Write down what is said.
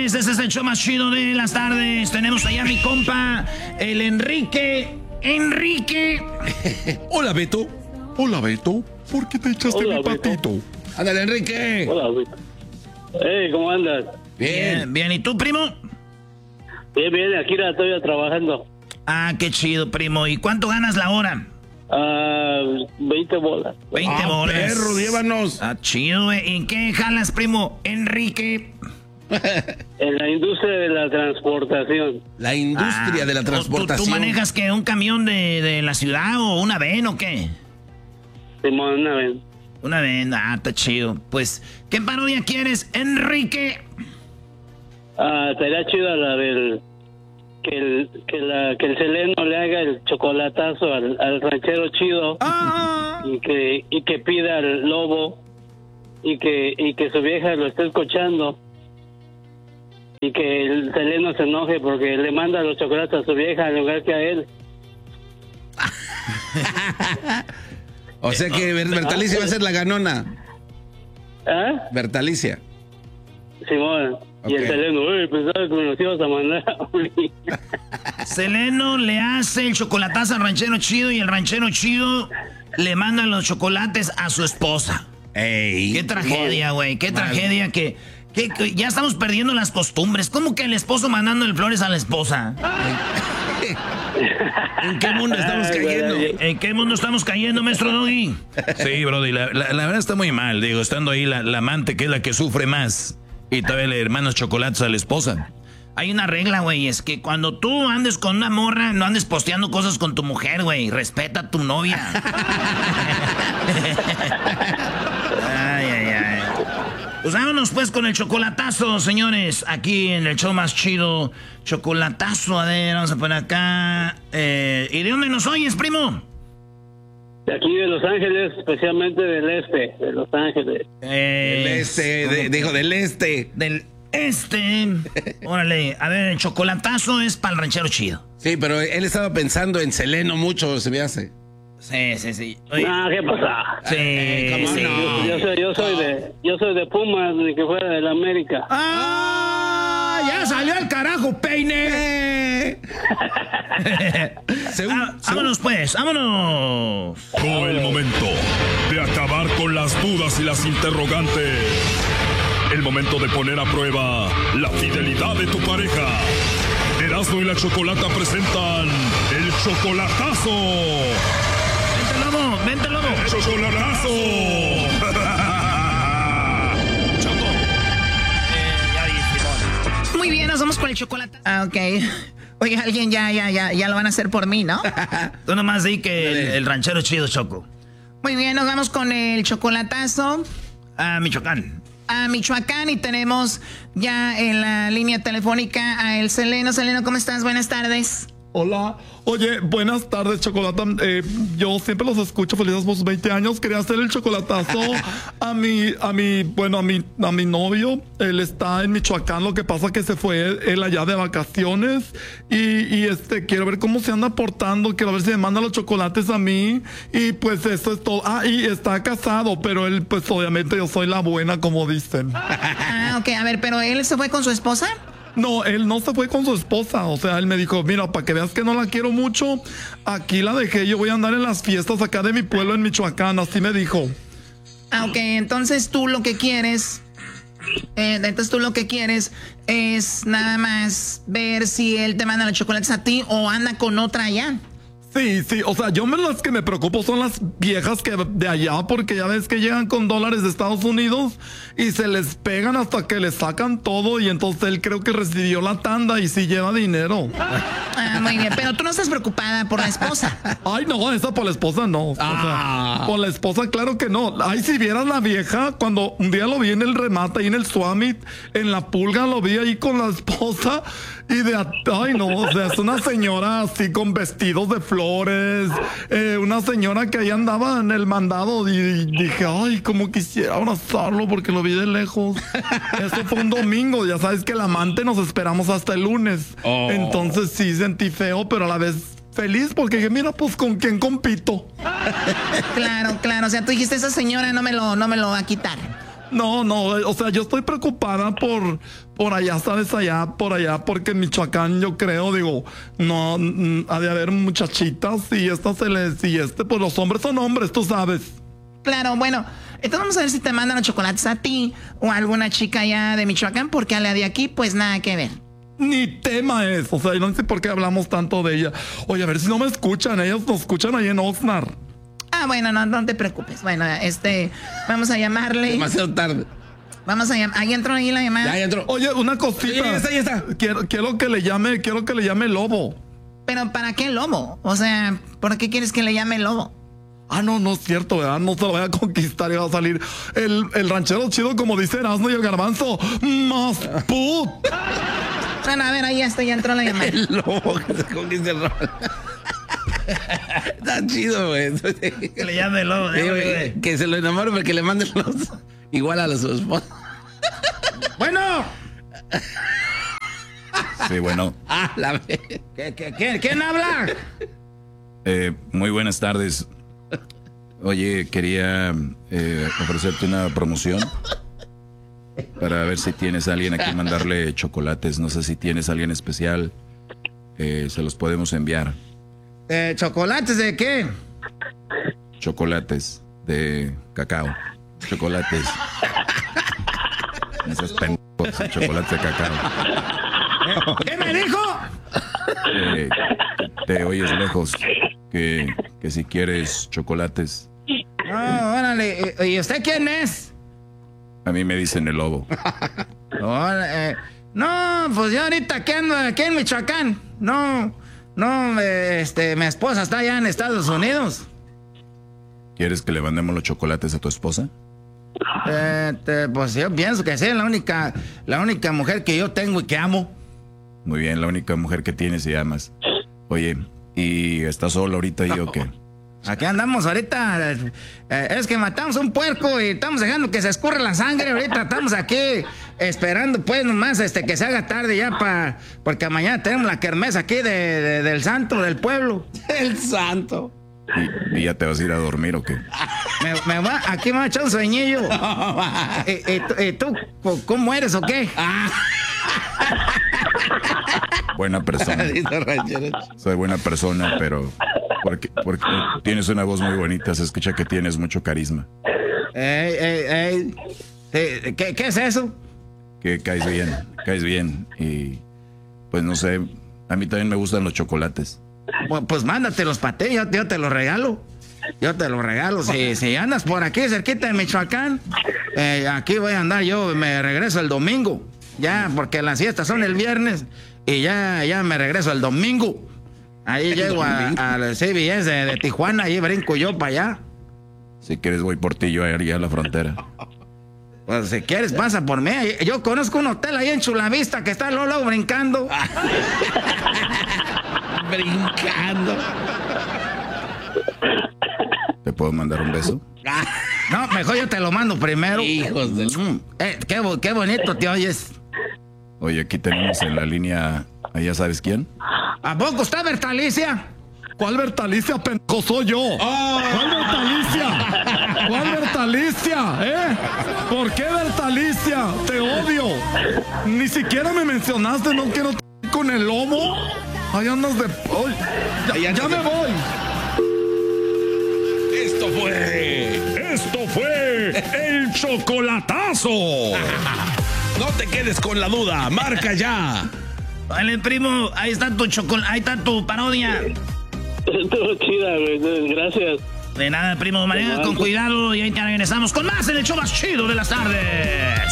señores, este es el show más chido de las tardes. Tenemos allá a mi compa, el Enrique. ¡Enrique! Hola, Beto. Hola, Beto. ¿Por qué te echaste mi patito? Ándale, Enrique. Hola, Beto. Hey, ¿cómo andas? Bien. Bien, ¿y tú, primo? Bien, bien, aquí la estoy trabajando. Ah, qué chido, primo. ¿Y cuánto ganas la hora? 20 bolas. 20 bolas. Perro, llévanos. Ah, chido, güey. ¿En qué jalas, primo? Enrique. En la industria de la transportación. La industria de la transportación. ¿Tú manejas qué? ¿Un camión de la ciudad o una van o qué? Simón, una vez. Una van, está chido. Pues, ¿qué parodia quieres, Enrique? Estaría chido la del... Que el Seleno le haga el chocolatazo al ranchero chido. Y que pida al lobo y que su vieja lo esté escuchando y que el Seleno se enoje porque le manda los chocolates a su vieja en lugar que a él. O sea que Bertalicia va a ser la ganona. Bertalicia. Simón. Y el Seleno, pensaba que me los ibas a mandar a Seleno le hace el chocolatazo al ranchero chido y el ranchero chido le manda los chocolates a su esposa. Ey, qué tragedia, güey. Qué tragedia que ya estamos perdiendo las costumbres. ¿Cómo que el esposo mandándole flores a la esposa? ¿En qué mundo estamos cayendo? ¿En qué mundo estamos cayendo, maestro Doggy? Sí, brody, la verdad está muy mal. Digo, estando ahí la amante que es la que sufre más y todavía le mandas chocolates a la esposa. Hay una regla, güey, es que cuando tú andes con una morra, no andes posteando cosas con tu mujer, güey. Respeta a tu novia. Ay. Pues vámonos pues con el chocolatazo, señores. Aquí en el show más chido. Chocolatazo, a ver, vamos a poner acá. ¿Y de dónde nos oyes, primo? De aquí de Los Ángeles, especialmente del este, de Los Ángeles. Del este, dijo del este. Del este. Órale, a ver, el chocolatazo es para el ranchero chido. Sí, pero él estaba pensando en Seleno mucho, se me hace. Sí. Oye, ¿Qué pasa? Sí. Yo soy de Pumas, ni que fuera de la América. Ya salió al carajo, peine. Vámonos pues, vámonos. Llegó el momento de acabar con las dudas y las interrogantes. El momento de poner a prueba la fidelidad de tu pareja. Erasmo y la Chocolata presentan el chocolatazo. Vente, lobo. ¡El chocolatazo! Choco. Muy bien, nos vamos con el chocolate. Ok. Oye, alguien ya lo van a hacer por mí, ¿no? Tú nomás di que el ranchero chido, Choco. Muy bien, nos vamos con el chocolatazo. A Michoacán. A Michoacán, y tenemos ya en la línea telefónica a el Seleno. Seleno, ¿cómo estás? Buenas tardes. Hola, oye, buenas tardes, Chocolata. Yo siempre los escucho, felices por sus 20 años. Quería hacer el chocolatazo a mi novio. Él está en Michoacán, lo que pasa que se fue él allá de vacaciones y quiero ver cómo se anda portando, quiero ver si me manda los chocolates a mí y pues eso es todo. Y está casado, pero él pues obviamente yo soy la buena, como dicen. Ok, a ver, pero él se fue con su esposa. No, él no se fue con su esposa. O sea, él me dijo, mira, para que veas que no la quiero mucho, aquí la dejé. Yo voy a andar en las fiestas acá de mi pueblo en Michoacán. Así me dijo. Ok, entonces tú lo que quieres... es nada más ver si él te manda los chocolates a ti o anda con otra allá. Sí, o sea, las que me preocupo son las viejas que de allá, porque ya ves que llegan con dólares de Estados Unidos y se les pegan hasta que les sacan todo y entonces él creo que recibió la tanda y sí lleva dinero. Muy bien, pero tú no estás preocupada por la esposa. Ay, no, esa por la esposa no. O sea, por la esposa claro que no. Ay, si vieras la vieja, cuando un día lo vi en el remate, ahí en el Summit, en la Pulga, lo vi ahí con la esposa y ay no, o sea, es una señora así con vestidos de flores, una señora que ahí andaba en el mandado y dije, ay, como quisiera abrazarlo porque lo vi de lejos. Eso fue un domingo, ya sabes que el amante nos esperamos hasta el lunes. Entonces sí sentí feo, pero a la vez feliz porque dije, mira, pues con quién compito. Claro, o sea, tú dijiste, esa señora no me lo va a quitar. No, o sea, yo estoy preocupada por allá, ¿sabes? Por allá, porque en Michoacán yo creo, digo, no, ha de haber muchachitas y pues los hombres son hombres, tú sabes. Claro, bueno, entonces vamos a ver si te mandan los chocolates a ti o a alguna chica allá de Michoacán, porque a la de aquí, pues nada que ver. Ni tema es, o sea, yo no sé por qué hablamos tanto de ella. Oye, a ver si no me escuchan, ellos nos escuchan ahí en Oxnard. Ah, bueno, no te preocupes. Bueno, vamos a llamarle. Demasiado tarde. Vamos a llamar. ¿Ahí entró ahí la llamada? Ya entró. Oye, una cosita. Ya está. Quiero que le llame Lobo. ¿Pero para qué Lobo? O sea, ¿por qué quieres que le llame Lobo? Ah, no es cierto, ¿verdad? No se lo voy a conquistar y va a salir el ranchero chido, como dice Erasmo y el Garbanzo. ¡Más put! Bueno, a ver, ahí ya entró la llamada. El Lobo que se conquista el rol. Está chido, güey. Que le llame el Lobo. Sí, güey, que se lo enamore porque le manden los... Igual a su esposa. ¡Bueno! Sí, bueno. La vez. ¿Quién habla? Muy buenas tardes. Oye, quería ofrecerte una promoción para ver si tienes a alguien a quien mandarle chocolates. No sé si tienes a alguien especial. Se los podemos enviar. ¿Chocolates de qué? Chocolates de cacao. Chocolates. Esos pendejos, chocolates de cacao. ¿Qué me dijo? Te oyes lejos. Que si quieres chocolates. No, órale. ¿Y usted quién es? A mí me dicen el Lobo. No, pues yo ahorita que ando aquí en Michoacán. No, mi esposa está allá en Estados Unidos. ¿Quieres que le mandemos los chocolates a tu esposa? Pues yo pienso que sí, la única mujer que yo tengo y que amo. Muy bien, la única mujer que tienes y amas. Oye, ¿y estás solo ahorita y o qué? Aquí andamos ahorita, es que matamos un puerco y estamos dejando que se escurra la sangre. Ahorita estamos aquí esperando pues nomás que se haga tarde ya porque mañana tenemos la kermés aquí del santo del pueblo. El santo. ¿Y ya te vas a ir a dormir o qué? Aquí me va a echar un sueñillo. ¿Y tú cómo eres o qué? Buena persona. Soy buena persona, pero porque tienes una voz muy bonita, se escucha que tienes mucho carisma. ¿Qué es eso? Que caes bien y pues no sé, a mí también me gustan los chocolates. Pues mándatelos para ti, yo te los regalo. Si andas por aquí cerquita de Michoacán, aquí voy a andar yo, me regreso el domingo. Ya, porque las fiestas son el viernes y ya me regreso el domingo. Ahí llego al CBS de Tijuana, ahí brinco yo para allá. Si quieres voy por ti, yo allá a la frontera. Pues si quieres pasa por mí. Yo conozco un hotel ahí en Chulavista que está luego brincando. Brincando. ¿Te puedo mandar un beso? No, mejor yo te lo mando primero. Hijos del... Qué bonito te oyes. Oye, aquí tenemos en la línea, ¿ya sabes quién? ¿A poco está Bertalicia? ¿Cuál Bertalicia, pendejo? Soy yo. ¿Cuál Bertalicia? ¿Por qué Bertalicia? Te odio. Ni siquiera me mencionaste, no quiero con el Lobo. Ahí andas de... Ya me voy. Esto fue el chocolatazo. No te quedes con la duda, marca ya. Vale, primo, ahí está tu parodia. Estuvo chida, güey, gracias. De nada, primo, maneja con cuidado y ahí te regresamos con más en el show más chido de las tardes.